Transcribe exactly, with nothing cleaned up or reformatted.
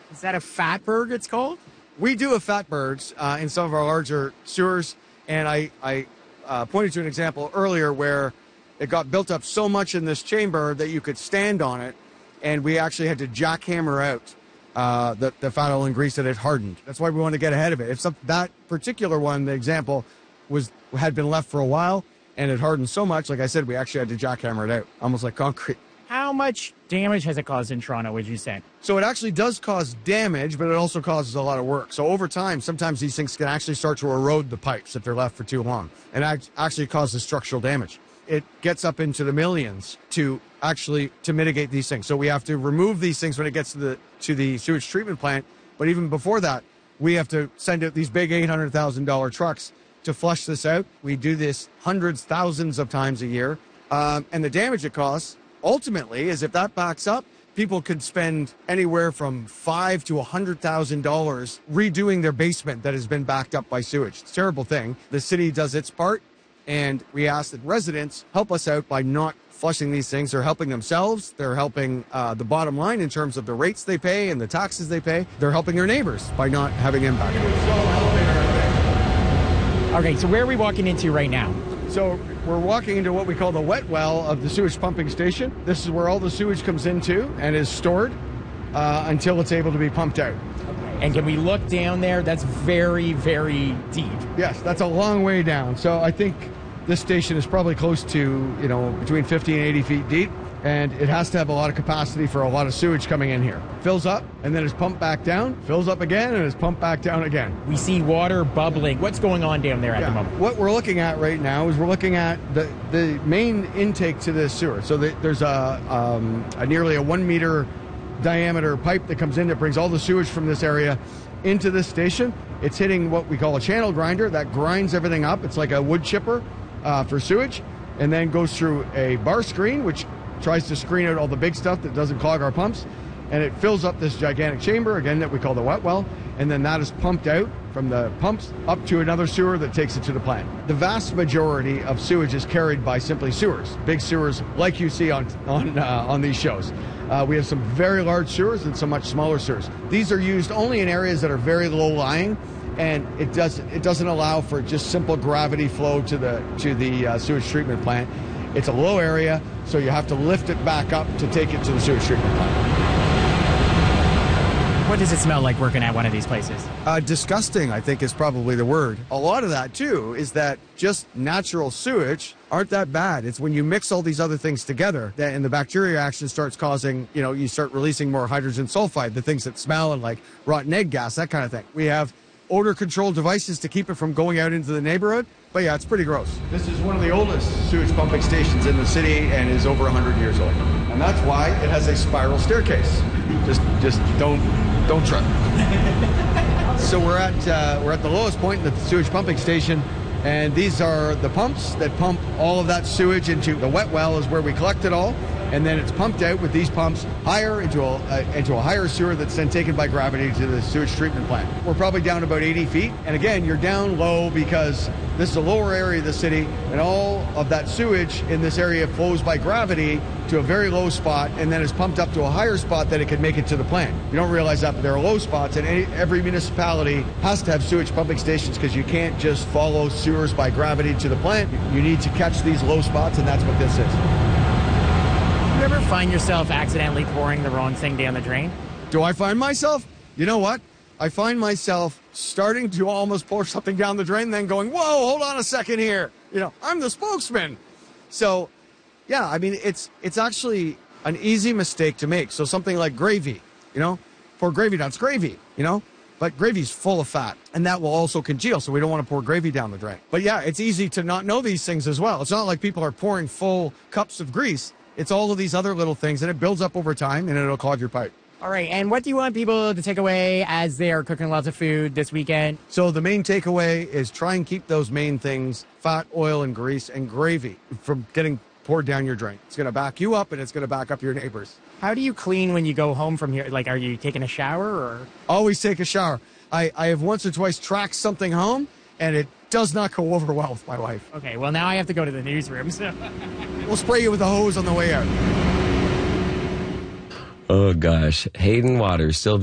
Is that a fatberg, it's called? We do have fatbergs uh, in some of our larger sewers, and I, I uh, pointed to an example earlier where it got built up so much in this chamber that you could stand on it, and we actually had to jackhammer out uh, the, the fat oil and grease that had hardened. That's why we want to get ahead of it. If some, that particular one, the example, was had been left for a while and it hardened so much, like I said, we actually had to jackhammer it out, almost like concrete. How much damage has it caused in Toronto, would you say? So it actually does cause damage, but it also causes a lot of work. So over time, sometimes these things can actually start to erode the pipes if they're left for too long, and act- actually causes structural damage. It gets up into the millions to actually to mitigate these things. So we have to remove these things when it gets to the to the sewage treatment plant. But even before that, we have to send out these big eight hundred thousand dollars trucks to flush this out. We do this hundreds, thousands of times a year. Um, and the damage it causes, ultimately, is if that backs up, people could spend anywhere from five to one hundred thousand dollars redoing their basement that has been backed up by sewage. It's a terrible thing. The city does its part, and we ask that residents help us out by not flushing these things. They're helping themselves. They're helping uh, the bottom line in terms of the rates they pay and the taxes they pay. They're helping their neighbors by not having impact. Okay, so where are we walking into right now? So we're walking into what we call the wet well of the sewage pumping station. This is where all the sewage comes into and is stored uh, until it's able to be pumped out. And can we look down there? That's very, very deep. Yes, that's a long way down. So I think this station is probably close to, you know, between fifty and eighty feet deep. And it has to have a lot of capacity for a lot of sewage coming in here. Fills up, and then is pumped back down, fills up again, and is pumped back down again. We see water bubbling. What's going on down there at yeah. the moment? What we're looking at right now is we're looking at the, the main intake to this sewer. So the, there's a, um, a nearly a one meter diameter pipe that comes in that brings all the sewage from this area into this station. It's hitting what we call a channel grinder that grinds everything up. It's like a wood chipper uh, for sewage, and then goes through a bar screen, which tries to screen out all the big stuff that doesn't clog our pumps, and it fills up this gigantic chamber, again, that we call the wet well, and then that is pumped out from the pumps up to another sewer that takes it to the plant. The vast majority of sewage is carried by simply sewers, big sewers like you see on, on, uh, on these shows. Uh, we have some very large sewers and some much smaller sewers. These are used only in areas that are very low-lying, and it doesn't, it doesn't allow for just simple gravity flow to the, to the uh, sewage treatment plant. It's a low area, so you have to lift it back up to take it to the sewage treatment plant. What does it smell like working at one of these places? Uh, disgusting, I think, is probably the word. A lot of that, too, is that just natural sewage aren't that bad. It's when you mix all these other things together that, and the bacteria action starts causing, you know, you start releasing more hydrogen sulfide, the things that smell and like rotten egg gas, that kind of thing. We have odor control devices to keep it from going out into the neighborhood. But yeah, it's pretty gross. This is one of the oldest sewage pumping stations in the city and is over one hundred years old. And that's why it has a spiral staircase. Just just don't don't trip. So we're at uh, we're at the lowest point in the sewage pumping station, and these are the pumps that pump all of that sewage into the wet well is where we collect it all. And then it's pumped out with these pumps higher into a, uh, into a higher sewer that's then taken by gravity to the sewage treatment plant. We're probably down about eighty feet. And again, you're down low because this is a lower area of the city, and all of that sewage in this area flows by gravity to a very low spot and then is pumped up to a higher spot that it can make it to the plant. You don't realize that, but there are low spots, and any, every municipality has to have sewage pumping stations because you can't just follow sewers by gravity to the plant. You need to catch these low spots, and that's what this is. Do you ever find yourself accidentally pouring the wrong thing down the drain? Do I find myself? You know what? I find myself starting to almost pour something down the drain, then going, whoa, hold on a second here. You know, I'm the spokesman. So, yeah, I mean, it's it's actually an easy mistake to make. So something like gravy, you know, pour gravy down. It's gravy, you know, but gravy's full of fat, and that will also congeal, so we don't want to pour gravy down the drain. But, yeah, it's easy to not know these things as well. It's not like people are pouring full cups of grease. It's all of these other little things, and it builds up over time, and it'll clog your pipe. All right, and what do you want people to take away as they are cooking lots of food this weekend? So the main takeaway is try and keep those main things, fat, oil, and grease, and gravy, from getting poured down your drain. It's going to back you up, and it's going to back up your neighbors. How do you clean when you go home from here? Like, are you taking a shower, or? Always take a shower. I, I have once or twice tracked something home, and it does not go over well with my wife. Okay, well, now I have to go to the newsroom, so. We'll spray you with a hose on the way out. Oh, gosh. Hayden Waters still